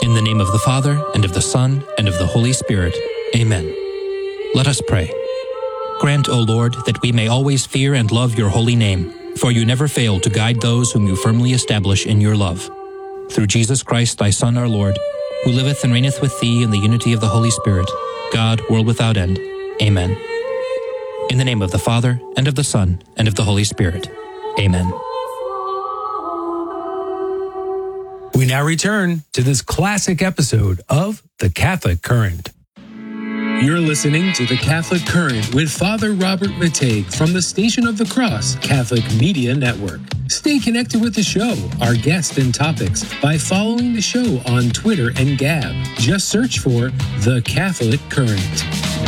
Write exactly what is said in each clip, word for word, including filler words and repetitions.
In the name of the Father, and of the Son, and of the Holy Spirit. Amen. Let us pray. Grant, O Lord, that we may always fear and love your holy name, for you never fail to guide those whom you firmly establish in your love. Through Jesus Christ, thy Son, our Lord, who liveth and reigneth with thee in the unity of the Holy Spirit, God, world without end. Amen. In the name of the Father, and of the Son, and of the Holy Spirit. Amen. We now return to this classic episode of The Catholic Current. You're listening to The Catholic Current with Father Robert Matej from the Station of the Cross Catholic Media Network. Stay connected with the show, our guests and topics, by following the show on Twitter and Gab. Just search for The Catholic Current.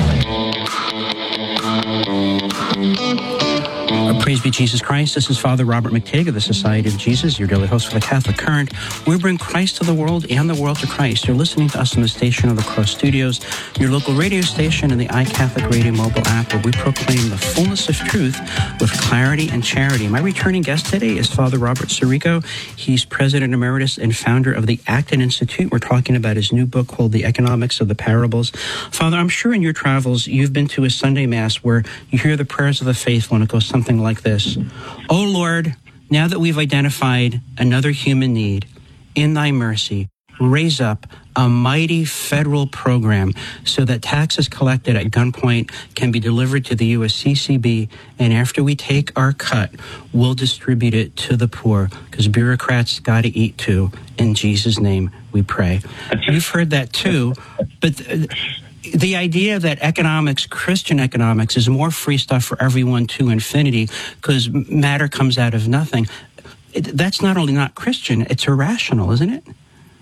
Praise be Jesus Christ. This is Father Robert Matej of the Society of Jesus, your daily host for the Catholic Current. We bring Christ to the world and the world to Christ. You're listening to us in the Station of the Cross Studios, your local radio station, and the iCatholic Radio mobile app, where we proclaim the fullness of truth with clarity and charity. My returning guest today is Father Robert Sirico. He's President Emeritus and founder of the Acton Institute. We're talking about his new book called The Economics of the Parables. Father, I'm sure in your travels you've been to a Sunday Mass where you hear the prayers of the faithful, and it goes something like this. Oh Lord, now that we've identified another human need, in thy mercy, raise up a mighty federal program so that taxes collected at gunpoint can be delivered to the U S C C B, and after we take our cut, we'll distribute it to the poor, because bureaucrats got to eat too. In Jesus' name we pray. You've heard that too, but th- the idea that economics, Christian economics, is more free stuff for everyone to infinity because matter comes out of nothing, it, that's not only not Christian, it's irrational, isn't it?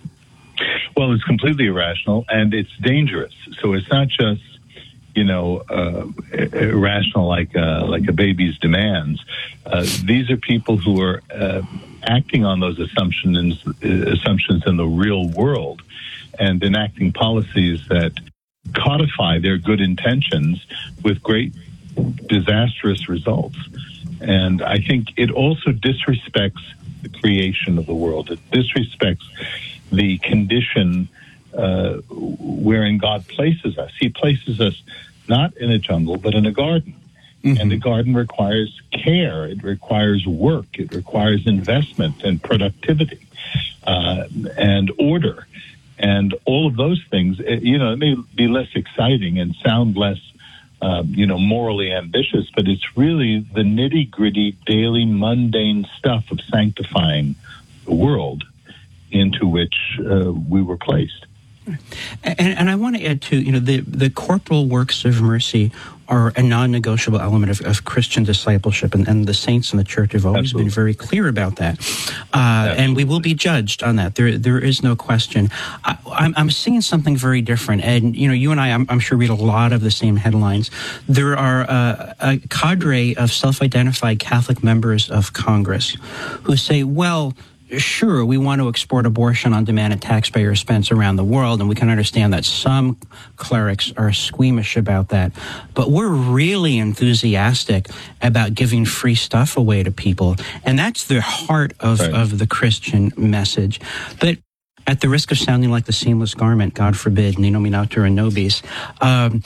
Well, it's completely irrational, and it's dangerous. So it's not just, you know, uh, irrational like uh, like a baby's demands. Uh, these are people who are uh, acting on those assumptions, assumptions in the real world and enacting policies that codify their good intentions with great disastrous results. And I think it also disrespects the creation of the world. It disrespects the condition uh, wherein God places us. He places us not in a jungle, but in a garden. Mm-hmm. And the garden requires care. It requires work. It requires investment and productivity uh, and order. And all of those things, you know, it may be less exciting and sound less, uh, you know, morally ambitious, but it's really the nitty-gritty, daily, mundane stuff of sanctifying the world into which uh, we were placed. And, and I want to add, too, you know, the, the corporal works of mercy are a non-negotiable element of, of Christian discipleship, and, and the saints in the church have always Absolutely. been very clear about that. Uh, and we will be judged on that. There, there is no question. I, I'm, I'm seeing something very different. And, you know, you and I, I'm, I'm sure, read a lot of the same headlines. There are uh, a cadre of self-identified Catholic members of Congress who say, well, sure, we want to export abortion on demand at taxpayer expense around the world, and we can understand that some clerics are squeamish about that. But we're really enthusiastic about giving free stuff away to people, and that's the heart of, right. of the Christian message. But at the risk of sounding like the seamless garment, God forbid, Nino Minator and Nobis, um,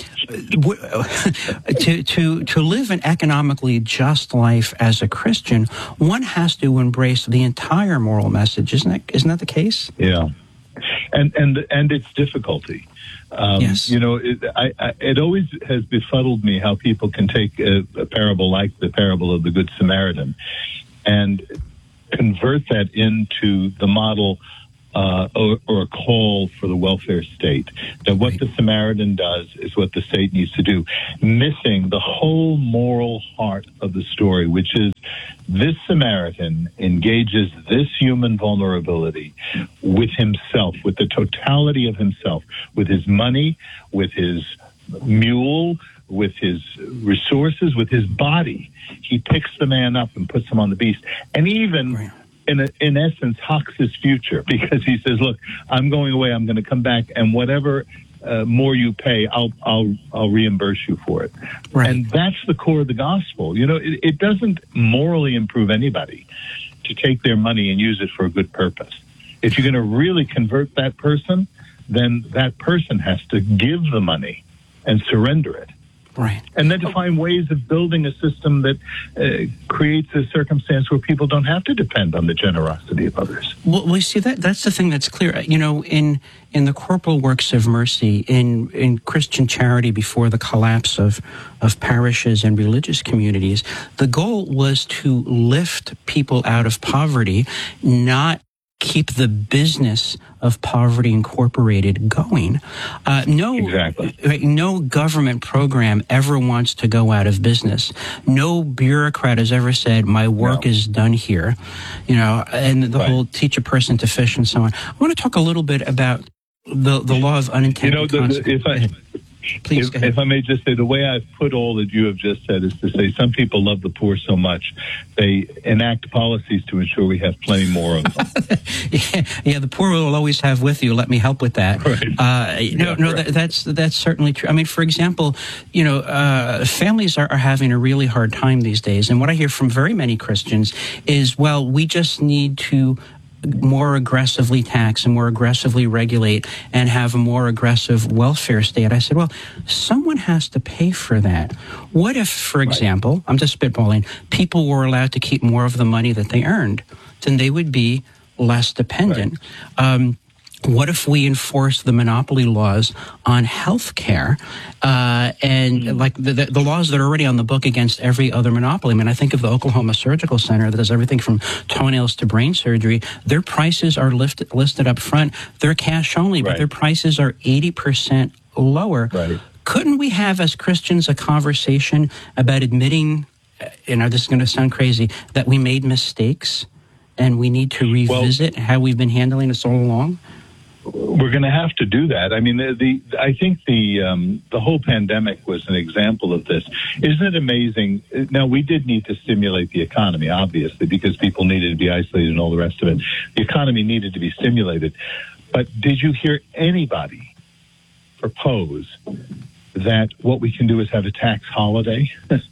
to, to, to live an economically just life as a Christian, one has to embrace the entire moral message. Isn't that, isn't that the case? Yeah. And, and, and its difficulty. Um, yes. You know, it, I, I, it always has befuddled me how people can take a, a parable like the parable of the Good Samaritan and convert that into the model Uh, or, or a call for the welfare state, that what the Samaritan does is what the state needs to do, missing the whole moral heart of the story, which is this Samaritan engages this human vulnerability with himself, with the totality of himself, with his money, with his mule, with his resources, with his body. He picks the man up and puts him on the beast. And even... Right. In, a, in essence, hawks his future, because he says, "Look, I'm going away. I'm going to come back, and whatever uh, more you pay, I'll I'll I'll reimburse you for it." Right. And that's the core of the gospel. You know, it, it doesn't morally improve anybody to take their money and use it for a good purpose. If you're going to really convert that person, then that person has to give the money and surrender it. Right. And then to find ways of building a system that uh, creates a circumstance where people don't have to depend on the generosity of others. Well, we see that that's the thing that's clear. You know, in in the corporal works of mercy, in in Christian charity before the collapse of of parishes and religious communities, the goal was to lift people out of poverty, not keep the business of Poverty Incorporated going. Uh, no, exactly. No government program ever wants to go out of business. No bureaucrat has ever said, my work no. is done here. You know, and the right. whole teach a person to fish and so on. I want to talk a little bit about the, the law of unintended you know, the, consequences. If I, Please, if, if I may just say, the way I've put all that you have just said is to say some people love the poor so much, they enact policies to ensure we have plenty more of them. yeah, yeah, the poor will always have with you. Let me help with that. Right. Uh, no, yeah, no, right. that, that's that's certainly true. I mean, for example, you know, uh, families are, are having a really hard time these days, and what I hear from very many Christians is, well, we just need to more aggressively tax and more aggressively regulate and have a more aggressive welfare state. I said, well, someone has to pay for that. What if, for example, right. I'm just spitballing, people were allowed to keep more of the money that they earned? Then they would be less dependent. Right. Um, What if we enforce the monopoly laws on health care uh, and mm. like the, the, the laws that are already on the book against every other monopoly? I mean, I think of the Oklahoma Surgical Center that does everything from toenails to brain surgery. Their prices are lifted, listed up front. They're cash only, right. but their prices are eighty percent lower. Right. Couldn't we have, as Christians, a conversation about admitting, you know, this is going to sound crazy, that we made mistakes and we need to revisit well, how we've been handling this all along? We're going to have to do that. I mean, the, the I think the um, the whole pandemic was an example of this. Isn't it amazing? Now, we did need to stimulate the economy, obviously, because people needed to be isolated and all the rest of it. The economy needed to be stimulated. But did you hear anybody propose that what we can do is have a tax holiday?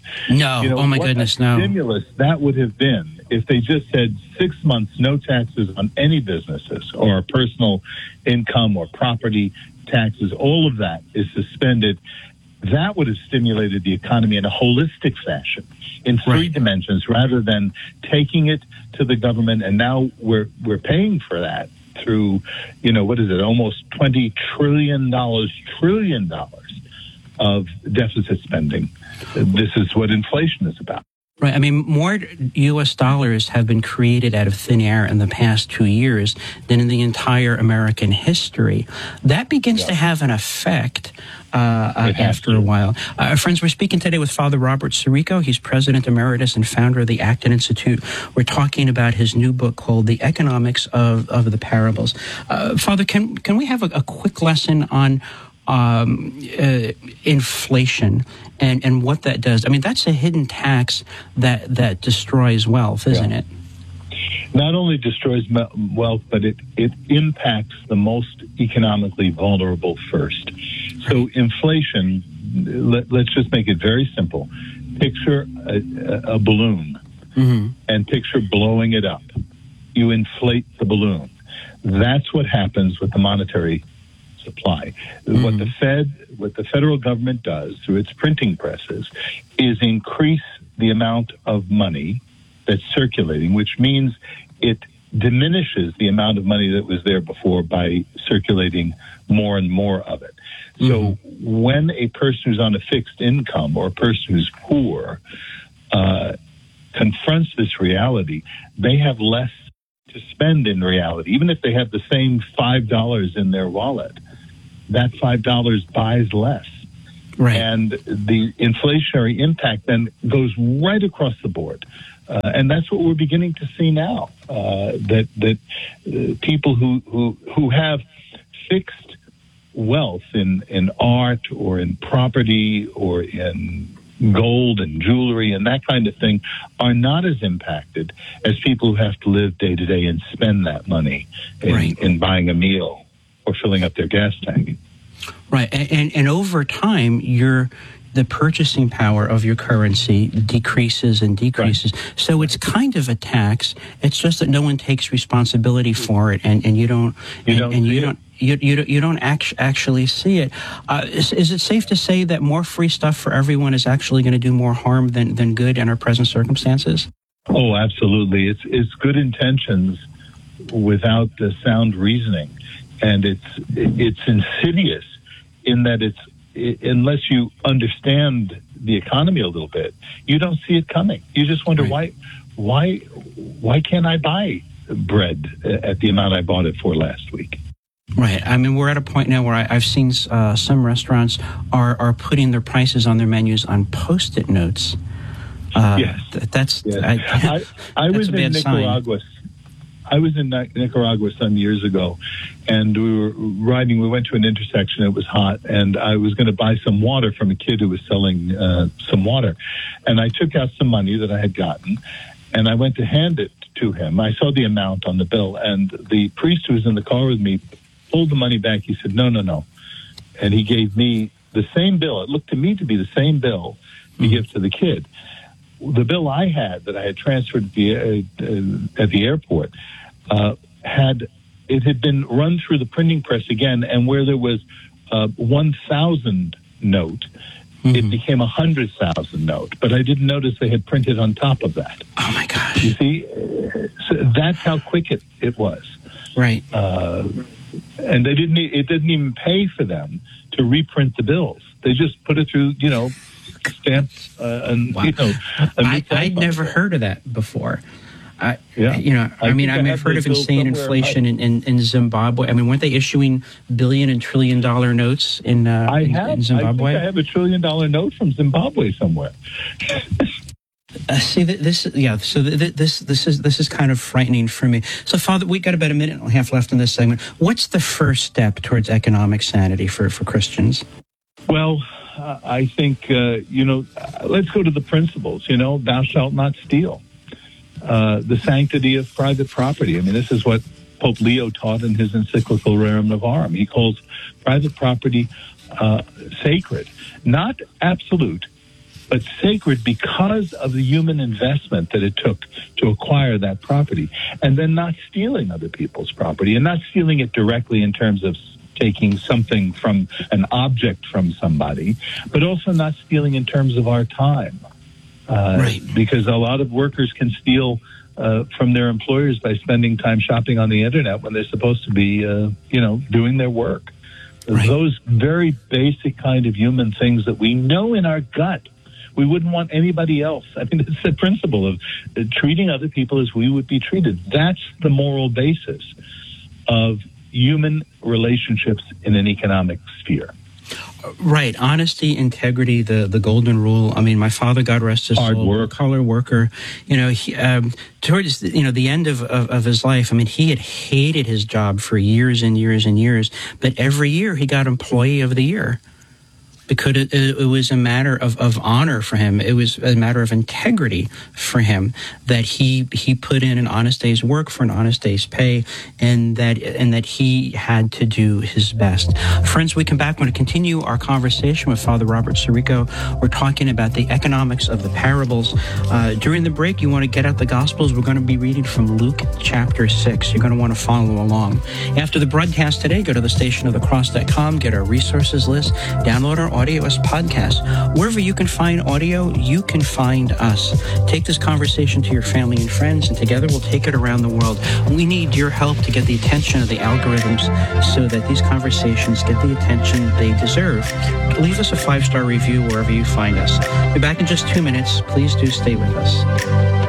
No. You know, oh, my goodness, no. Stimulus that would have been if they just said six months, no taxes on any businesses or personal income or property taxes, all of that is suspended. That would have stimulated the economy in a holistic fashion in three right. dimensions rather than taking it to the government. And now we're we're paying for that through, you know, what is it, almost twenty trillion dollars, trillion dollars of deficit spending. This is what inflation is about. Right. I mean, more U S dollars have been created out of thin air in the past two years than in the entire American history. That begins yeah. to have an effect uh, uh, after to. a while. Uh, friends, we're speaking today with Father Robert Sirico. He's President Emeritus and founder of the Acton Institute. We're talking about his new book called The Economics of, of the Parables. Uh, Father, can, can we have a, a quick lesson on Um, uh, inflation and, and what that does? I mean, that's a hidden tax that, that destroys wealth, isn't yeah. it? Not only destroys wealth, but it, it impacts the most economically vulnerable first. So inflation, let, let's just make it very simple. Picture a, a balloon mm-hmm. and picture blowing it up. You inflate the balloon. That's what happens with the monetary supply. Mm-hmm. What the Fed, what the federal government does through its printing presses is increase the amount of money that's circulating, which means it diminishes the amount of money that was there before by circulating more and more of it. Mm-hmm. So when a person who's on a fixed income or a person who's poor uh, confronts this reality, they have less to spend in reality. Even if they have the same five dollars in their wallet, that five dollars buys less. Right. And the inflationary impact then goes right across the board. Uh, and that's what we're beginning to see now, uh, that that uh, people who, who, who have fixed wealth in, in art or in property or in gold and jewelry and that kind of thing are not as impacted as people who have to live day to day and spend that money in, right. in buying a meal or filling up their gas tank. Right, and, and and over time, your the purchasing power of your currency decreases and decreases. Right. So it's kind of a tax. It's just that no one takes responsibility for it, and, and you don't. You and, don't. And you it. don't. You, you, you don't act, actually see it. Uh, is, is it safe to say that more free stuff for everyone is actually going to do more harm than, than good in our present circumstances? Oh, absolutely. It's it's good intentions without the sound reasoning, and it's it's insidious in that it's it, unless you understand the economy a little bit, you don't see it coming. You just wonder right. why why why can't I buy bread at the amount I bought it for last week? Right. I mean, we're at a point now where I, I've seen uh, some restaurants are, are putting their prices on their menus on Post-it notes. Uh, yes. Th- that's, yes. I, I, I that's was a bad in Nicaragua. sign. I was in Nicaragua some years ago, and we were riding. We went to an intersection. It was hot, and I was going to buy some water from a kid who was selling uh, some water. And I took out some money that I had gotten, and I went to hand it to him. I saw the amount on the bill, and the priest who was in the car with me pulled the money back. He said, no, no, no. And he gave me the same bill. It looked to me to be the same bill to mm-hmm. give to the kid. The bill I had that I had transferred at the, uh, at the airport uh, had, it had been run through the printing press again, and where there was a one thousand note, mm-hmm. it became a one hundred thousand note. But I didn't notice they had printed on top of that. Oh, my gosh. You see, so that's how quick it, it was. Right. Uh, And they didn't. It didn't even pay for them to reprint the bills. They just put it through, you know, stamps uh, and wow. you know. I, I'd never heard of that before. I, yeah. You know, I, I mean, I mean, I've heard of insane inflation in, in, in Zimbabwe. I mean, weren't they issuing billion and trillion dollar notes in, uh, I in, have, in Zimbabwe? I think I have a trillion dollar note from Zimbabwe somewhere. Uh, see, this, yeah. So th- this, this is this is kind of frightening for me. So, Father, we got about a minute and a half left in this segment. What's the first step towards economic sanity for, for Christians? Well, uh, I think uh, you know. Uh, let's go to the principles. You know, thou shalt not steal. Uh, the sanctity of private property. I mean, this is what Pope Leo taught in his encyclical Rerum Novarum. He calls private property uh, sacred, not absolute, but sacred because of the human investment that it took to acquire that property, and then not stealing other people's property, and not stealing it directly in terms of taking something from an object from somebody, but also not stealing in terms of our time. Uh, right. Because a lot of workers can steal uh, from their employers by spending time shopping on the internet when they're supposed to be, uh, you know, doing their work. Right. Those very basic kind of human things that we know in our gut we wouldn't want anybody else. I mean, it's the principle of uh, treating other people as we would be treated. That's the moral basis of human relationships in an economic sphere. Right. Honesty, integrity, the, the golden rule. I mean, my father, God rest his Hard soul, work. color worker, you know, he, um, towards, you know, the end of, of, of his life, I mean, he had hated his job for years and years and years, but every year he got Employee of the Year. Because it, it was a matter of, of honor for him. It was a matter of integrity for him that he he put in an honest day's work for an honest day's pay, and that and that he had to do his best. Friends, we come back. We're going to continue our conversation with Father Robert Sirico. We're talking about the economics of the parables. Uh, during the break, you want to get out the Gospels. We're going to be reading from Luke chapter six. You're going to want to follow along. After the broadcast today, go to the station of the cross dot com, get our resources list, download our audio as podcast. Wherever you can find audio, you can find us. Take this conversation to your family and friends, and together we'll take it around the world. We need your help to get the attention of the algorithms so that these conversations get the attention they deserve. Leave us a five-star review wherever you find us. We'll be back in just two minutes. Please do stay with us.